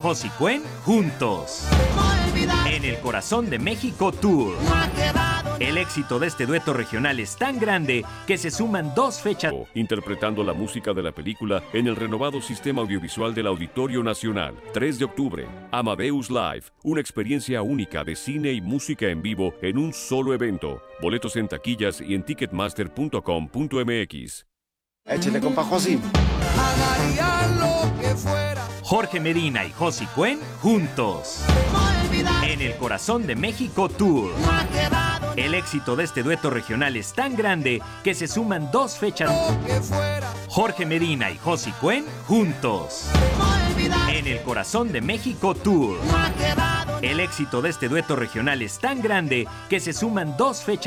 Josie Cuen juntos en el Corazón de México Tour. El éxito de este dueto regional es tan grande que se suman 2 fechas. Interpretando la música de la película en el renovado sistema audiovisual del Auditorio Nacional. 3 de octubre, Amadeus Live, una experiencia única de cine y música en vivo en un solo evento. Boletos en taquillas y en ticketmaster.com.mx. Échale, compa Josie. Jorge Medina y Josie Cuen juntos en el Corazón de México Tour. El éxito de este dueto regional es tan grande que se suman 2 fechas. Jorge Medina y Josie Cuen juntos en el Corazón de México Tour. El éxito de este dueto regional es tan grande que se suman 2 fechas.